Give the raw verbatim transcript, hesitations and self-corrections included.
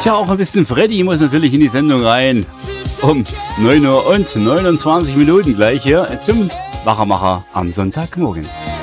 Tja, auch ein bisschen Freddy muss natürlich in die Sendung rein. Um neun Uhr und neunundzwanzig Minuten gleich hier zum Wachermacher am Sonntagmorgen.